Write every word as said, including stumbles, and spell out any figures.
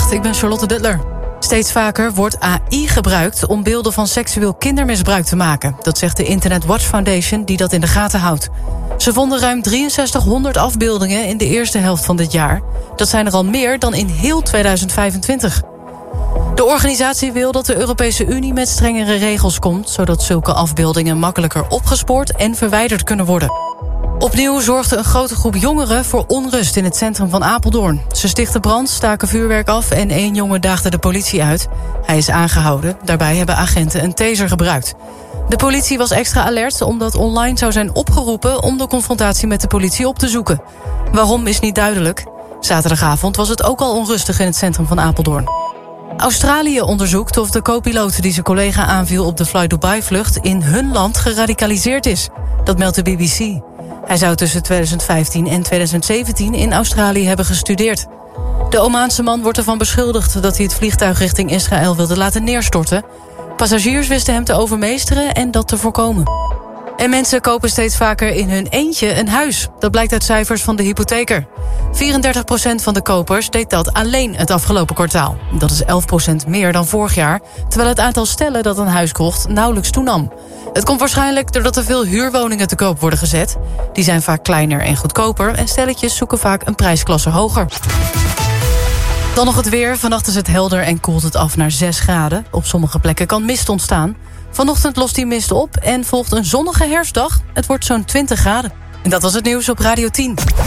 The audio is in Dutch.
Goedenacht, ik ben Charlotte Duttler. Steeds vaker wordt A I gebruikt om beelden van seksueel kindermisbruik te maken. Dat zegt de Internet Watch Foundation, die dat in de gaten houdt. Ze vonden ruim drieënzestighonderd afbeeldingen in de eerste helft van dit jaar. Dat zijn er al meer dan in heel tweeduizend vijfentwintig. De organisatie wil dat de Europese Unie met strengere regels komt, zodat zulke afbeeldingen makkelijker opgespoord en verwijderd kunnen worden. Opnieuw zorgde een grote groep jongeren voor onrust in het centrum van Apeldoorn. Ze stichtten brand, staken vuurwerk af en één jongen daagde de politie uit. Hij is aangehouden. Daarbij hebben agenten een taser gebruikt. De politie was extra alert omdat online zou zijn opgeroepen om de confrontatie met de politie op te zoeken. Waarom is niet duidelijk. Zaterdagavond was het ook al onrustig in het centrum van Apeldoorn. Australië onderzoekt of de co-piloot die zijn collega aanviel op de Fly Dubai-vlucht in hun land geradicaliseerd is. Dat meldt de B B C. Hij zou tussen tweeduizend vijftien en tweeduizend zeventien in Australië hebben gestudeerd. De Omaanse man wordt ervan beschuldigd dat hij het vliegtuig richting Israël wilde laten neerstorten. Passagiers wisten hem te overmeesteren en dat te voorkomen. En mensen kopen steeds vaker in hun eentje een huis. Dat blijkt uit cijfers van de hypotheker. vierendertig procent van de kopers deed dat alleen het afgelopen kwartaal. Dat is elf procent meer dan vorig jaar, terwijl het aantal stellen dat een huis kocht nauwelijks toenam. Het komt waarschijnlijk doordat er veel huurwoningen te koop worden gezet. Die zijn vaak kleiner en goedkoper en stelletjes zoeken vaak een prijsklasse hoger. Dan nog het weer. Vannacht is het helder en koelt het af naar zes graden. Op sommige plekken kan mist ontstaan. Vanochtend lost die mist op en volgt een zonnige herfstdag. Het wordt zo'n twintig graden. En dat was het nieuws op Radio tien.